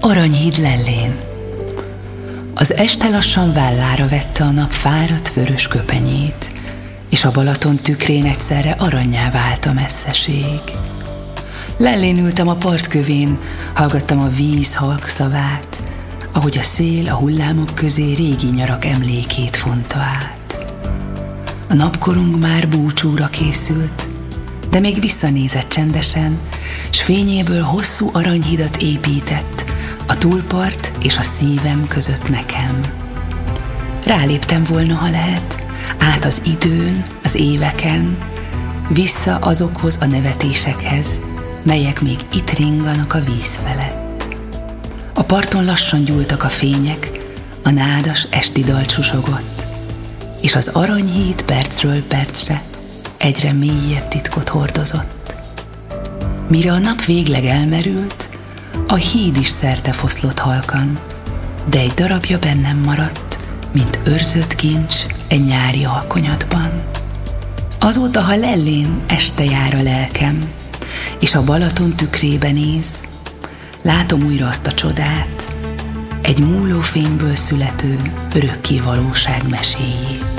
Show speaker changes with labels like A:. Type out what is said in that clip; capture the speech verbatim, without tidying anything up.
A: Aranyhíd Lellén. Az este lassan vállára vette a nap fáradt vörös köpenyét, és a Balaton tükrén egyszerre arannyá vált a messzeség. Lellén ültem a partkövén, hallgattam a víz halk szavát, ahogy a szél a hullámok közé régi nyarak emlékét fonta át. A napkorong már búcsúra készült, de még visszanézett csendesen, s fényéből hosszú aranyhidat épített a túlpart és a szívem között nekem. Ráléptem volna, ha lehet, át az időn, az éveken, vissza azokhoz a nevetésekhez, melyek még itt ringanak a víz felett. A parton lassan gyúltak a fények, a nádas esti dal susogott, és az aranyhíd percről percre egyre mélyebb titkot hordozott. Mire a nap végleg elmerült, a híd is szerte foszlott halkan, de egy darabja bennem maradt, mint őrzött kincs egy nyári alkonyatban. Azóta, ha Lellén este jár a lelkem, és a Balaton tükrébe néz, látom újra azt a csodát, egy múló fényből születő örökké valóság meséjét.